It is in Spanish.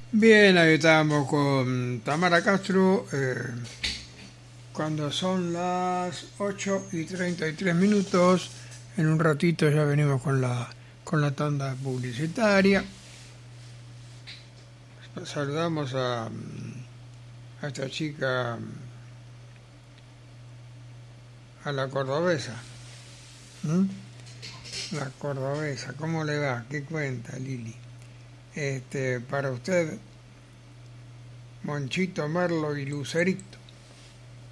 Bien, ahí estábamos con Tamara Castro, cuando son las 8:33. En un ratito ya venimos con la tanda publicitaria. Saludamos a esta chica, a la cordobesa. ¿Mm? La cordobesa, ¿cómo le va? ¿Qué cuenta, Lili? Para usted, Monchito, Merlo y Lucerito.